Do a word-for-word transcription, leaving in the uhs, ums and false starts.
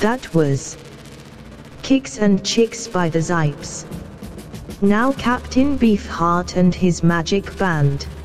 That was Kicks and Chicks by the Zipes. Now Captain Beefheart and his magic band.